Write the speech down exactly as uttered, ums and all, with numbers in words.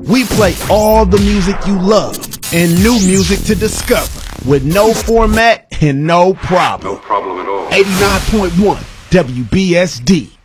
We play all the music you love and new music to discover with no format and no problem. No problem at all. eighty-nine point one W B S D.